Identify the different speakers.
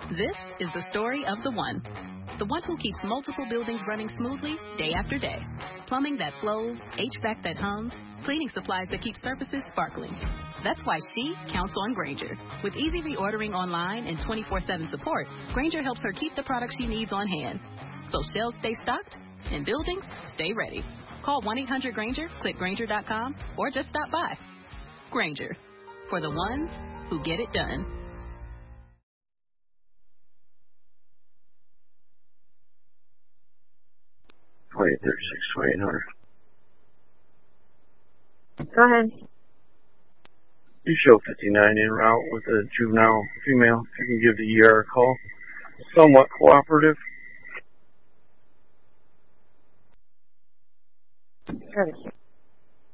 Speaker 1: This is the story of the one who keeps multiple buildings running smoothly day after day. Plumbing that flows, HVAC that hums, cleaning supplies that keep surfaces sparkling. That's why she counts on Grainger. With easy reordering online and 24/7 support, Grainger helps her keep the products she needs on hand. So shelves stay stocked and buildings stay ready. Call 1-800-GRAINGER, click Grainger.com, or just stop by. Grainger, for the ones who get it done.
Speaker 2: Wait, 36, 800.
Speaker 3: Go ahead.
Speaker 2: You show 59 en route with a juvenile female. You can give the ER a call. Somewhat cooperative.
Speaker 3: Courtesy.